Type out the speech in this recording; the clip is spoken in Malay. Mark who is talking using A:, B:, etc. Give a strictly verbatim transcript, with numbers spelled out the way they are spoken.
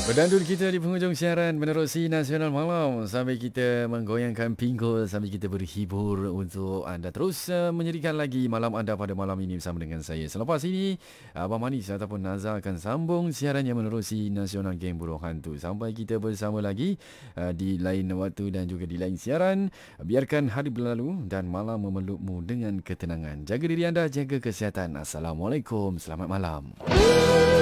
A: Berdandur kita di penghujung siaran menerusi Nasional Malam sambil kita menggoyangkan pinggul, sambil kita berhibur untuk anda terus uh, menyerikan lagi malam anda pada malam ini bersama dengan saya. Selepas ini, Abang Manis ataupun Nazar akan sambung siarannya menerusi Nasional Geng Burung Hantu. Sampai kita bersama lagi uh, di lain waktu dan juga di lain siaran. Biarkan hari berlalu dan malam memelukmu dengan ketenangan. Jaga diri anda, jaga kesihatan. Assalamualaikum, selamat malam.